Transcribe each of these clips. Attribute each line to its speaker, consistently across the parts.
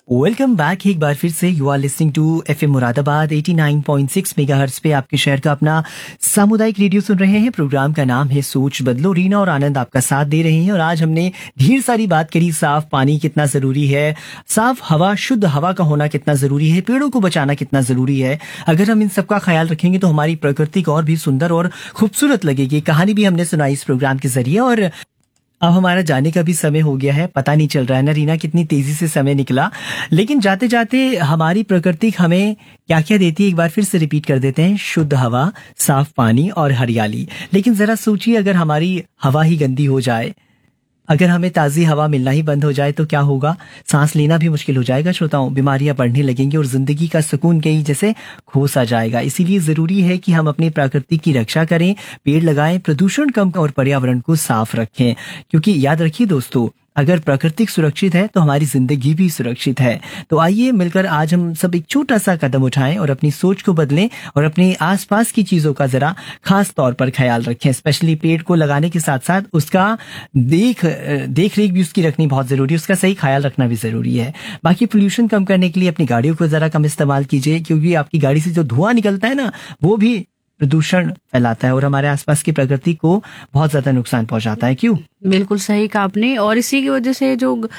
Speaker 1: Welcome back एक बार फिर से। You are listening to FM Moradabad 89.6 megahertz पे आपके शहर का अपना सामुदायिक रेडियो सुन रहे हैं। प्रोग्राम का नाम है सोच बदलो। रीना और आनंद आपका साथ दे रहे हैं और आज हमने ढेर सारी बात करी। साफ पानी कितना जरूरी है, साफ हवा, शुद्ध हवा का होना कितना जरूरी है, पेड़ों को बचाना कितना जरूरी है। अगर हम इन सब का ख्याल रखेंगे तो हमारी प्रकृति को और भी सुंदर और खूबसूरत लगेगी। कहानी भी हमने सुनाई इस प्रोग्राम के जरिए और अब हमारा जाने का भी समय हो गया है। पता नहीं चल रहा है ना रीना, कितनी तेजी से समय निकला। लेकिन जाते जाते हमारी प्रकृति हमें क्या क्या देती है एक बार फिर से रिपीट कर देते हैं। शुद्ध हवा, साफ पानी और हरियाली। लेकिन जरा सोचिए, अगर हमारी हवा ही गंदी हो जाए, अगर हमें ताज़ी हवा मिलना ही बंद हो जाए तो क्या होगा? सांस लेना भी मुश्किल हो जाएगा श्रोताओं, बीमारियां बढ़ने लगेंगी और जिंदगी का सुकून कहीं जैसे खो सा जाएगा। इसीलिए जरूरी है कि हम अपनी प्रकृति की रक्षा करें, पेड़ लगाएं, प्रदूषण कम और पर्यावरण को साफ रखें। क्योंकि याद रखिए दोस्तों, अगर प्रकृति सुरक्षित है तो हमारी जिंदगी भी सुरक्षित है। तो आइए मिलकर आज हम सब एक छोटा सा कदम उठाएं और अपनी सोच को बदलें और अपने आसपास की चीजों का जरा खास तौर पर ख्याल रखें। स्पेशली पेड़ को लगाने के साथ साथ उसका देख रेख भी उसकी रखनी बहुत जरूरी है, उसका सही ख्याल रखना भी जरूरी है। बाकी पोल्यूशन कम करने के लिए अपनी गाड़ियों को जरा कम इस्तेमाल कीजिए, क्योंकि आपकी गाड़ी से जो धुआं निकलता है ना, वो भी प्रदूषण फैलाता है और हमारे आसपास की प्रकृति को बहुत ज्यादा नुकसान पहुंचाता है। क्यों?
Speaker 2: बिल्कुल सही कहा आपने। और इसी की वजह से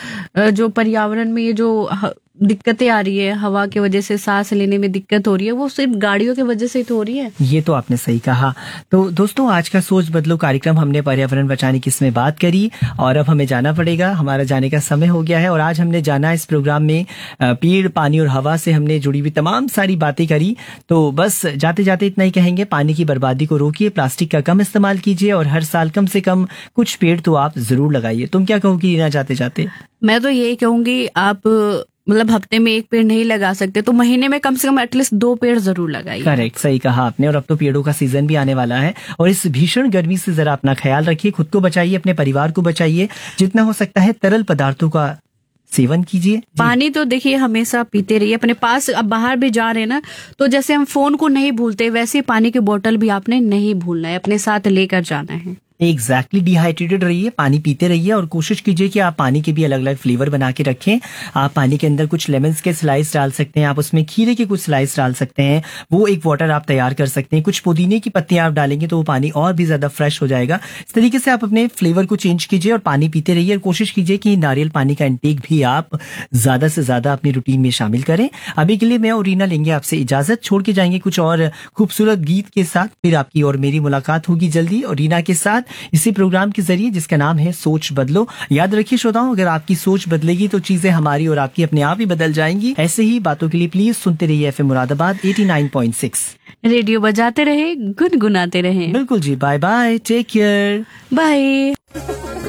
Speaker 2: जो पर्यावरण में ये जो दिक्कतें आ रही है, हवा की वजह से सांस लेने में दिक्कत हो रही है, वो सिर्फ गाड़ियों की वजह से ही तो हो रही है।
Speaker 1: ये तो आपने सही कहा। तो दोस्तों, आज का सोच बदलो कार्यक्रम हमने पर्यावरण बचाने की इसमें बात करी और अब हमें जाना पड़ेगा। हमारा जाने का समय हो गया है और आज हमने जाना इस प्रोग्राम में पेड़, पानी और हवा से हमने जुड़ी हुई तमाम सारी बातें करी। तो बस जाते जाते इतना ही कहेंगे, पानी की बर्बादी को रोकिए, प्लास्टिक का कम इस्तेमाल कीजिए और हर साल कम से कम कुछ पेड़ तो आप जरूर लगाइए। तुम क्या कहोगी रीना जाते जाते?
Speaker 2: मैं तो यही कहूंगी, आप मतलब हफ्ते में एक पेड़ नहीं लगा सकते तो महीने में कम से कम एटलीस्ट 2 पेड़ जरूर लगाइए।
Speaker 1: करेक्ट, सही कहा आपने। और अब तो पेड़ों का सीजन भी आने वाला है और इस भीषण गर्मी से जरा अपना ख्याल रखिए, खुद को बचाइए, अपने परिवार को बचाइए। जितना हो सकता है तरल पदार्थों का सेवन कीजिए।
Speaker 2: पानी तो देखिए हमेशा पीते रहिए अपने पास। अब बाहर भी जा रहे हैं ना, तो जैसे हम फोन को नहीं भूलते, वैसे पानी की बोतल भी आपने नहीं भूलना है, अपने साथ लेकर जाना है।
Speaker 1: एग्जैक्टली, डिहाइड्रेटेड रहिए, पानी पीते रहिए और कोशिश कीजिए कि आप पानी के भी अलग अलग फ्लेवर बना के रखें। आप पानी के अंदर कुछ लेमन्स के स्लाइस डाल सकते हैं, आप उसमें खीरे के कुछ स्लाइस डाल सकते हैं, वो एक वाटर आप तैयार कर सकते हैं। कुछ पुदीने की पत्तियां आप डालेंगे तो वो पानी और भी ज्यादा फ्रेश हो जाएगा। इस तरीके से आप अपने फ्लेवर को चेंज कीजिए और पानी पीते रहिए और कोशिश कीजिए कि नारियल पानी का इंटेक भी आप ज्यादा से ज्यादा अपनी रूटीन में शामिल करें। अभी के लिए मैं और रीना लेंगे आपसे इजाजत, छोड़ के जाएंगे कुछ और खूबसूरत गीत के साथ। फिर आपकी और मेरी मुलाकात होगी जल्दी और रीना के साथ इसी प्रोग्राम के जरिए जिसका नाम है सोच बदलो। याद रखिए श्रोताओं, अगर आपकी सोच बदलेगी तो चीजें हमारी और आपकी अपने आप ही बदल जाएंगी। ऐसे ही बातों के लिए प्लीज सुनते रहिए एफएम मुरादाबाद 89.6।
Speaker 2: रेडियो बजाते रहे, गुनगुनाते रहे।
Speaker 1: बिल्कुल जी, bye bye, take care,
Speaker 2: bye.